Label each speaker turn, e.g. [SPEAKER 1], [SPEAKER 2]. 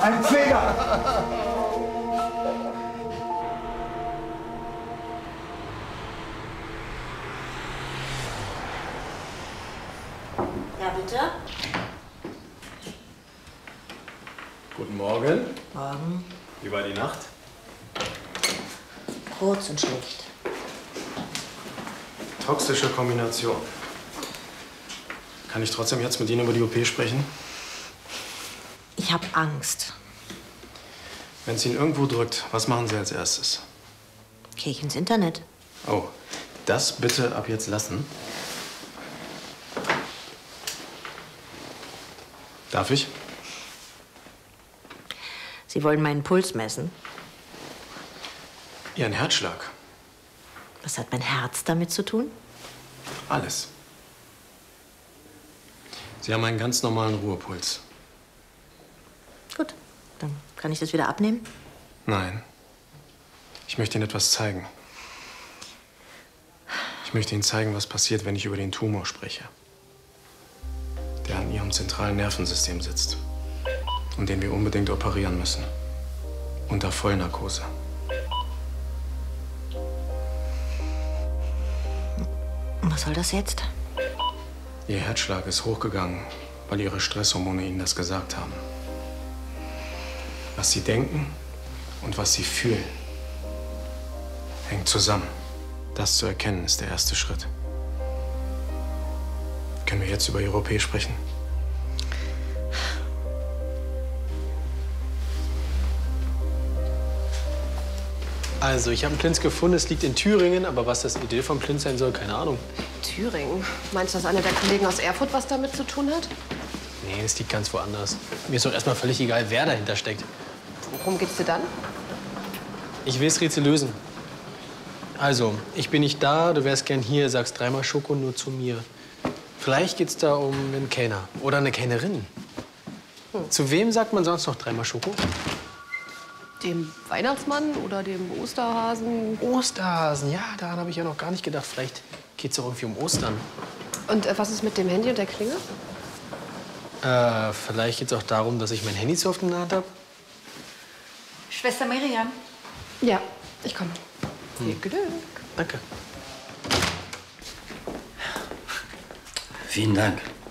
[SPEAKER 1] Ein Fehler!
[SPEAKER 2] Ja, bitte?
[SPEAKER 3] Guten Morgen.
[SPEAKER 2] Morgen.
[SPEAKER 3] Wie war die Nacht?
[SPEAKER 2] Kurz und schlicht.
[SPEAKER 3] Toxische Kombination. Kann ich trotzdem jetzt mit Ihnen über die OP sprechen?
[SPEAKER 2] Ich habe Angst.
[SPEAKER 3] Wenn es Ihnen irgendwo drückt, was machen Sie als erstes?
[SPEAKER 2] Gehe ich ins Internet.
[SPEAKER 3] Oh, das bitte ab jetzt lassen. Darf ich?
[SPEAKER 2] Sie wollen meinen Puls messen.
[SPEAKER 3] Ihren Herzschlag.
[SPEAKER 2] Was hat mein Herz damit zu tun?
[SPEAKER 3] Alles. Sie haben einen ganz normalen Ruhepuls.
[SPEAKER 2] Gut, dann kann ich das wieder abnehmen.
[SPEAKER 3] Nein. Ich möchte Ihnen etwas zeigen. Ich möchte Ihnen zeigen, was passiert, wenn ich über den Tumor spreche, der an Ihrem zentralen Nervensystem sitzt und den wir unbedingt operieren müssen. Unter Vollnarkose.
[SPEAKER 2] Was soll das jetzt?
[SPEAKER 3] Ihr Herzschlag ist hochgegangen, weil Ihre Stresshormone Ihnen das gesagt haben. Was Sie denken und was Sie fühlen, hängt zusammen. Das zu erkennen, ist der erste Schritt. Können wir jetzt über Ihre OP sprechen?
[SPEAKER 4] Also, ich habe einen Plinz gefunden, es liegt in Thüringen, aber was das Idyll vom Plinz sein soll, keine Ahnung.
[SPEAKER 5] Thüringen? Meinst du, dass einer der Kollegen aus Erfurt was damit zu tun hat?
[SPEAKER 4] Nee, das liegt ganz woanders. Mir ist doch erstmal völlig egal, wer dahinter steckt.
[SPEAKER 5] Worum geht's dir dann?
[SPEAKER 4] Ich will das Rätsel lösen. Also, ich bin nicht da, du wärst gern hier, sagst dreimal Schoko nur zu mir. Vielleicht geht's da um einen Kellner oder eine Kellnerin. Zu wem sagt man sonst noch dreimal Schoko?
[SPEAKER 5] Dem Weihnachtsmann oder dem Osterhasen?
[SPEAKER 4] Osterhasen, ja, daran habe ich ja noch gar nicht gedacht. Vielleicht geht's doch irgendwie um Ostern.
[SPEAKER 5] Und was ist mit dem Handy und der Klinge?
[SPEAKER 4] Vielleicht geht's auch darum, dass ich mein Handy zu oft in der Hand habe.
[SPEAKER 6] Schwester Miriam.
[SPEAKER 5] Ja, ich komme. Viel Glück.
[SPEAKER 4] Danke.
[SPEAKER 7] Vielen Dank.